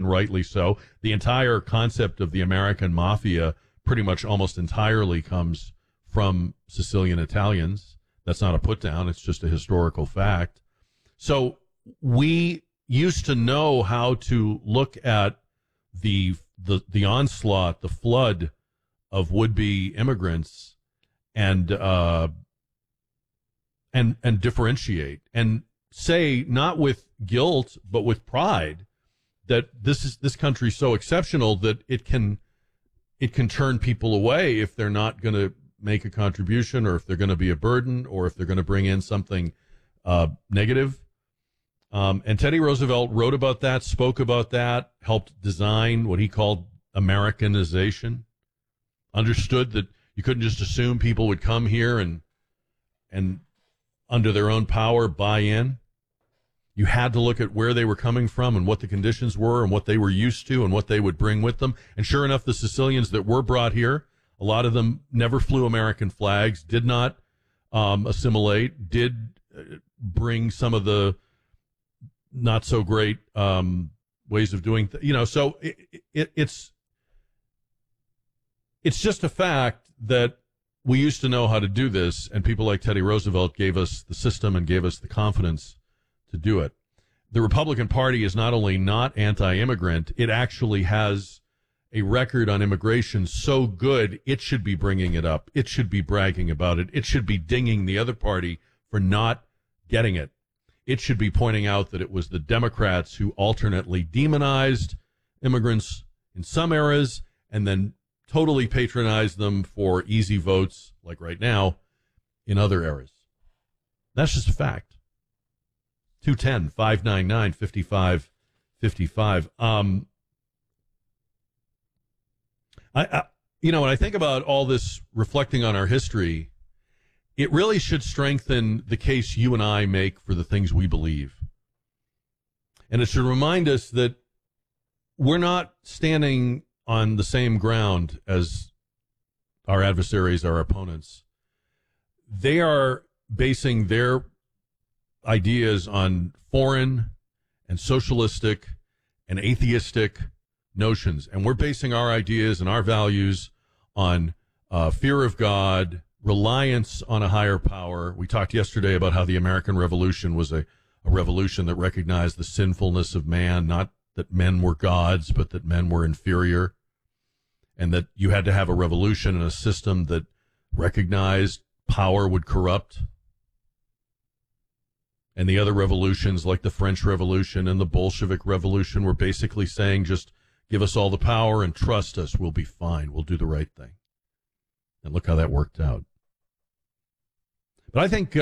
and rightly so. The entire concept of the American mafia pretty much almost entirely comes from Sicilian Italians. That's not a put down. It's just a historical fact. So we used to know how to look at the onslaught, the flood of would-be immigrants and differentiate and say, not with guilt but with pride, that this country's so exceptional that it can turn people away if they're not going to make a contribution, or if they're going to be a burden, or if they're going to bring in something negative. And Teddy Roosevelt wrote about that, spoke about that, helped design what he called Americanization, understood that you couldn't just assume people would come here and under their own power buy in. You had to look at where they were coming from and what the conditions were and what they were used to and what they would bring with them. And sure enough, the Sicilians that were brought here, a lot of them never flew American flags, did not assimilate, did bring some of the not so great ways of doing so it's just a fact that we used to know how to do this, and people like Teddy Roosevelt gave us the system and gave us the confidence to do it. The Republican Party is not only not anti-immigrant, it actually has a record on immigration so good it should be bringing it up. It should be bragging about it. It should be dinging the other party for not getting it. It should be pointing out that it was the Democrats who alternately demonized immigrants in some eras and then totally patronized them for easy votes, like right now, in other eras. That's just a fact. 210-599-5555. When I think about all this reflecting on our history, it really should strengthen the case you and I make for the things we believe. And it should remind us that we're not standing on the same ground as our adversaries, our opponents. They are basing their ideas on foreign and socialistic and atheistic notions. And we're basing our ideas and our values on fear of God, reliance on a higher power. We talked yesterday about how the American Revolution was a revolution that recognized the sinfulness of man, not that men were gods, but that men were inferior, and that you had to have a revolution and a system that recognized power would corrupt. And the other revolutions, like the French Revolution and the Bolshevik Revolution, were basically saying, just give us all the power and trust us, we'll be fine, we'll do the right thing. And look how that worked out. But I think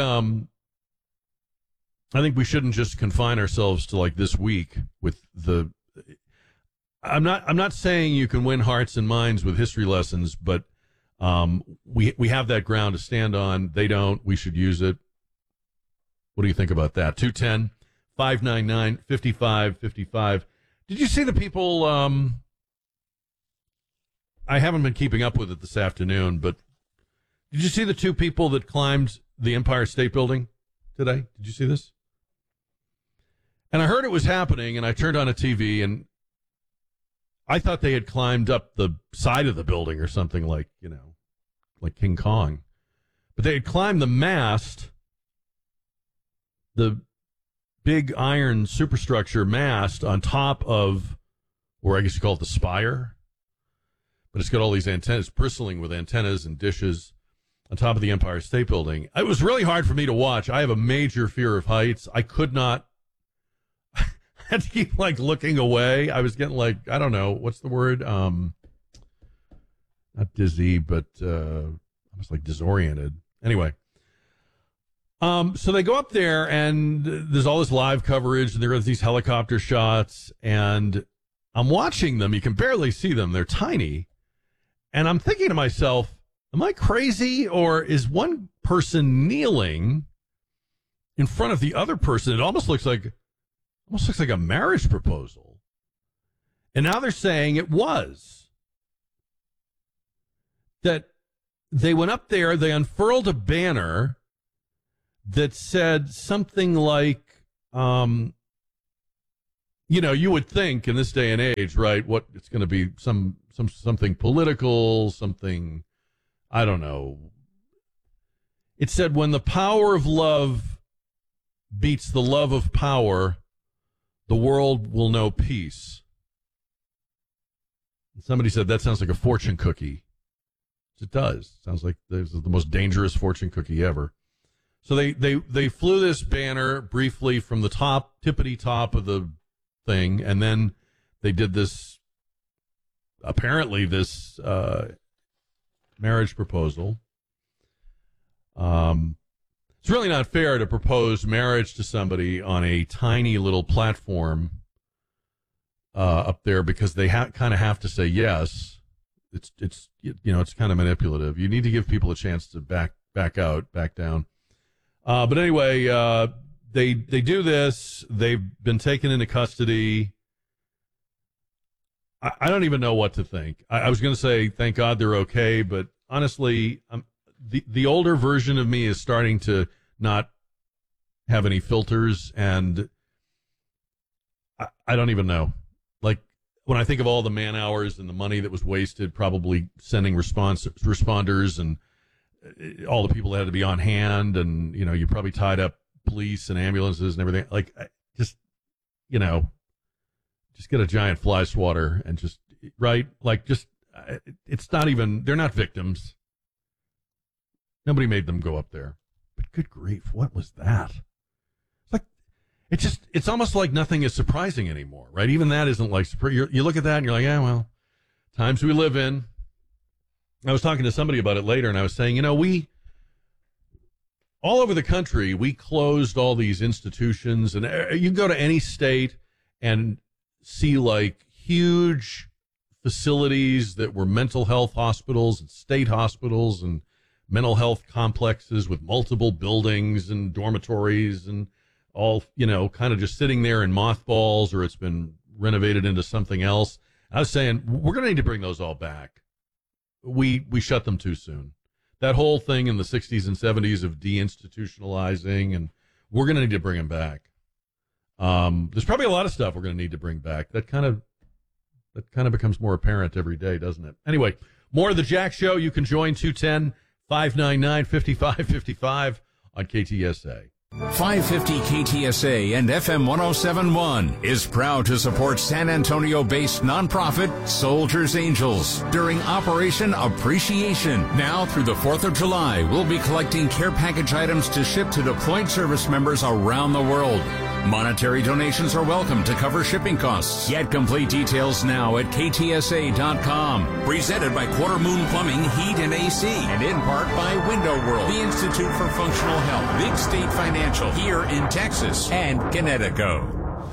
we shouldn't just confine ourselves to like this week with the. I'm not saying you can win hearts and minds with history lessons, but we have that ground to stand on. They don't. We should use it. What do you think about that? 210-599-5555. Did you see the people? I haven't been keeping up with it this afternoon, but did you see the two people that climbed the Empire State Building today? Did you see this? And I heard it was happening, and I turned on a TV, and I thought they had climbed up the side of the building or something like King Kong. But they had climbed the mast, the big iron superstructure mast on top of, or I guess you call it the spire. But it's got all these antennas, bristling with antennas and dishes on top of the Empire State Building. It was really hard for me to watch. I have a major fear of heights. I could not. I had to keep looking away. I was getting I don't know, what's the word? Not dizzy, but I was disoriented. Anyway. So they go up there, and there's all this live coverage, and there are these helicopter shots, and I'm watching them. You can barely see them. They're tiny. And I'm thinking to myself, am I crazy, or is one person kneeling in front of the other person? It almost looks like a marriage proposal. And now they're saying it was. That they went up there, they unfurled a banner that said something like, you would think in this day and age, right? What it's going to be something political, something, I don't know. It said, when the power of love beats the love of power, the world will know peace. And somebody said that sounds like a fortune cookie. It does. Sounds like this is the most dangerous fortune cookie ever. So they flew this banner briefly from the tippity top of the thing, and then they did this, apparently this marriage proposal. It's really not fair to propose marriage to somebody on a tiny little platform up there, because they kind of have to say yes. It's kind of manipulative. You need to give people a chance to back down. But anyway, they do this. They've been taken into custody. I don't even know what to think. I was going to say, thank God they're okay, but honestly, the older version of me is starting to not have any filters, and I don't even know. Like, when I think of all the man hours and the money that was wasted, probably sending responders and all the people that had to be on hand, and you probably tied up police and ambulances and everything. Like, just get a giant fly swatter and just, right? Like, just, it's not even, they're not victims. Nobody made them go up there. But good grief, what was that? It's almost like nothing is surprising anymore, right? Even that isn't like, you look at that and you're like, yeah, well, times we live in. I was talking to somebody about it later, and I was saying, we, all over the country, we closed all these institutions, and you can go to any state and see like huge facilities that were mental health hospitals and state hospitals and mental health complexes with multiple buildings and dormitories and all, kind of just sitting there in mothballs, or it's been renovated into something else. I was saying, we're going to need to bring those all back. We shut them too soon. That whole thing in the 60s and 70s of deinstitutionalizing, and we're going to need to bring them back. There's probably a lot of stuff we're going to need to bring back. That kind of becomes more apparent every day, doesn't it? Anyway, more of the Jack Show. You can join 210-599-5555 on KTSA. 550 KTSA and FM 1071 is proud to support San Antonio-based nonprofit Soldiers Angels during Operation Appreciation. Now through the 4th of July, we'll be collecting care package items to ship to deployed service members around the world. Monetary donations are welcome to cover shipping costs. Get complete details now at ktsa.com. Presented by Quarter Moon Plumbing, Heat, and AC. And in part by Window World, the Institute for Functional Health, Big State Financial, here in Texas, and Connecticut.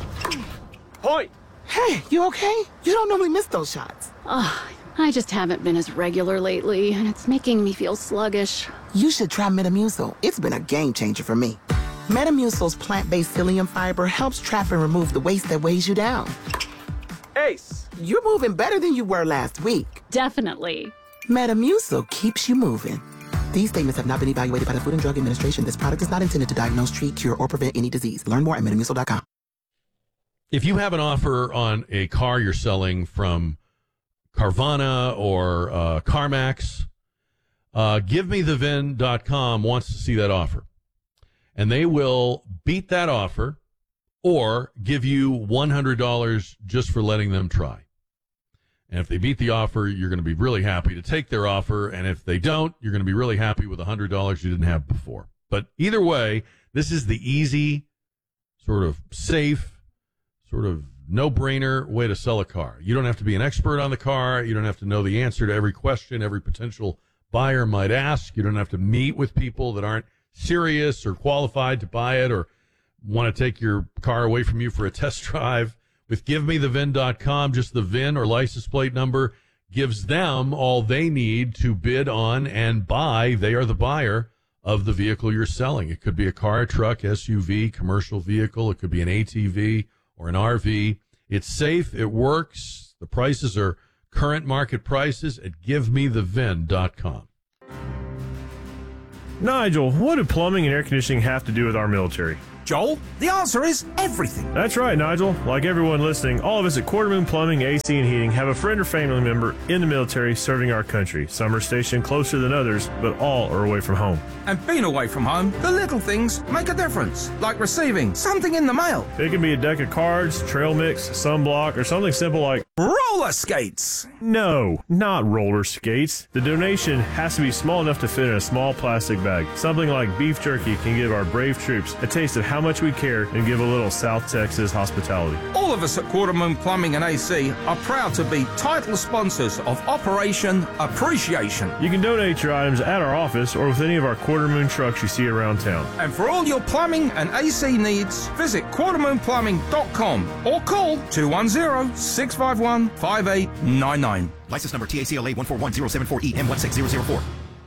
Hoi! Hey, you okay? You don't normally miss those shots. I just haven't been as regular lately, and it's making me feel sluggish. You should try Metamucil. It's been a game changer for me. Metamucil's plant-based psyllium fiber helps trap and remove the waste that weighs you down. Ace! You're moving better than you were last week. Definitely. Metamucil keeps you moving. These statements have not been evaluated by the Food and Drug Administration. This product is not intended to diagnose, treat, cure, or prevent any disease. Learn more at Metamucil.com. If you have an offer on a car you're selling from Carvana or CarMax, GiveMeTheVin.com wants to see that offer. And they will beat that offer or give you $100 just for letting them try. And if they beat the offer, you're going to be really happy to take their offer. And if they don't, you're going to be really happy with $100 you didn't have before. But either way, this is the easy, sort of safe, sort of no-brainer way to sell a car. You don't have to be an expert on the car. You don't have to know the answer to every question every potential buyer might ask. You don't have to meet with people that aren't serious or qualified to buy it or want to take your car away from you for a test drive. With GiveMeTheVin.com, just the VIN or license plate number gives them all they need to bid on and buy. They are the buyer of the vehicle you're selling. It could be a car, a truck, SUV, commercial vehicle. It could be an ATV or an RV. It's safe. It works. The prices are current market prices at GiveMeTheVin.com. Nigel, what do plumbing and air conditioning have to do with our military? Joel? The answer is everything. That's right, Nigel. Like everyone listening, all of us at Quarter Moon Plumbing, AC, and Heating have a friend or family member in the military serving our country. Some are stationed closer than others, but all are away from home. And being away from home, the little things make a difference, like receiving something in the mail. It can be a deck of cards, trail mix, sunblock, or something simple like roller skates. No, not roller skates. The donation has to be small enough to fit in a small plastic bag. Something like beef jerky can give our brave troops a taste of how much we care and give a little South Texas hospitality. All of us at Quarter Moon Plumbing and AC are proud to be title sponsors of Operation Appreciation. You can donate your items at our office or with any of our Quarter Moon trucks you see around town. And for all your plumbing and AC needs, visit quartermoonplumbing.com or call 210-651-5899. License number TACLA 141074E M16004.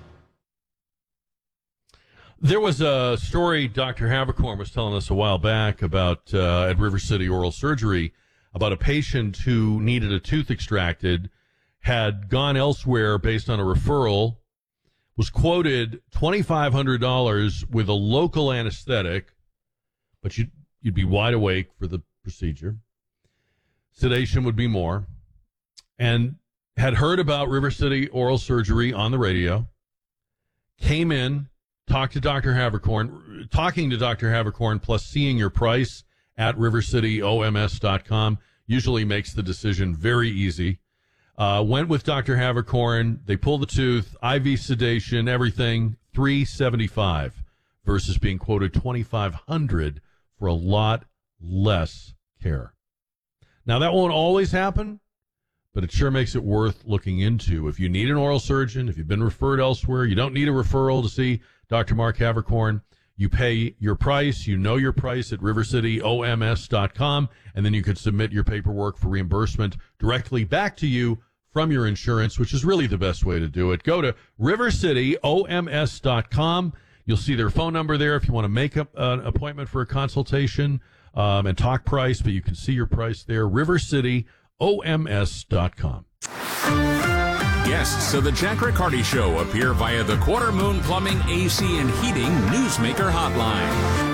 There was a story Dr. Havercorn was telling us a while back about at River City Oral Surgery about a patient who needed a tooth extracted, had gone elsewhere based on a referral, was quoted $2,500 with a local anesthetic, but you'd be wide awake for the procedure. Sedation would be more. And had heard about River City Oral Surgery on the radio, came in, talking to Dr. Havercorn, plus seeing your price at rivercityoms.com usually makes the decision very easy. Went with Dr. Havercorn. They pulled the tooth, IV sedation, everything, $375 versus being quoted $2,500 for a lot less care. Now, that won't always happen, but it sure makes it worth looking into. If you need an oral surgeon, if you've been referred elsewhere, you don't need a referral to see Dr. Mark Havercorn. You pay your price. You know your price at rivercityoms.com, and then you could submit your paperwork for reimbursement directly back to you from your insurance, which is really the best way to do it. Go to rivercityoms.com. You'll see their phone number there if you want to make an appointment for a consultation and talk price, but you can see your price there, rivercityoms.com. Guests of the Jack Riccardi Show appear via the Quarter Moon Plumbing, AC, and Heating Newsmaker Hotline.